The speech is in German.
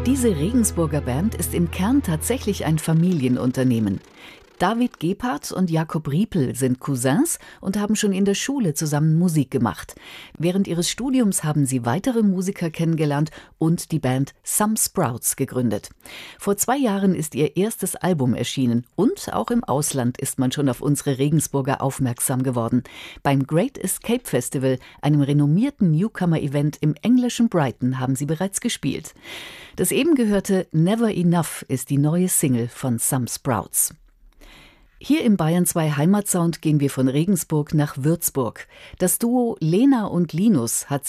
Diese Regensburger Band ist im Kern tatsächlich ein Familienunternehmen. David Gebhardt und Jakob Riepel sind Cousins und haben schon in der Schule zusammen Musik gemacht. Während ihres Studiums haben sie weitere Musiker kennengelernt und die Band Some Sprouts gegründet. Vor 2 Jahren ist ihr erstes Album erschienen und auch im Ausland ist man schon auf unsere Regensburger aufmerksam geworden. Beim Great Escape Festival, einem renommierten Newcomer-Event im englischen Brighton, haben sie bereits gespielt. Das eben gehörte Never Enough ist die neue Single von Some Sprouts. Hier im Bayern 2 Heimatsound gehen wir von Regensburg nach Würzburg. Das Duo Lena und Linus hat